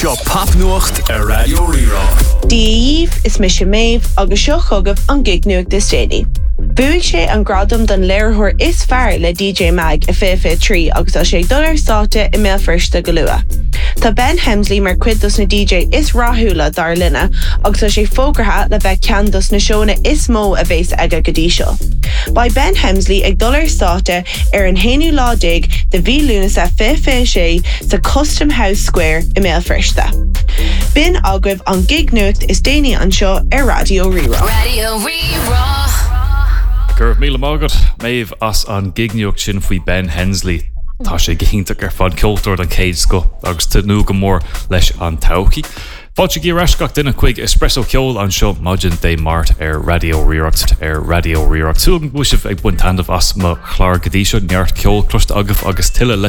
Seo Papnuacht a Radio Rirá. Díomh is mis sé méh agus seo chugah an gig nuachtas déine. Buigh sé an gradam don léirthóir is fearr le DJ Mag a FF3 agus tá sé dul ar státe I mé firsta go lua. Tá Ben Hemsley mar cuidas na DJ is ráthúla dar linne agus tá sé fógartha le bheith ceandas na seóna is mó a bhés aige go dtí seo. Ba Ben Hemsley ag dul ar státe ar an héanú ládig de bhí lúnas a FF sé sa Custom House Square I mé firsta. Bin agah an gig nuacht is déine an seo ar Radio Rirá. Radio Rirá. Gurb míle mágad méh as an gigneocht sin faoi Ben Hemsley. Tá sé gihíntaach ar fad ceoltóir an céad sco agus tú go mór leis an tauchaí. Fáilte gí reisgach duine chuig espresso ceol an seo Maidin dé Mart ar Radio Ríreacht ar Radio Ríreacht. Súil buisih ag buin tandamh as mo chlár godí seo neart ceol cloist agah agus tuile le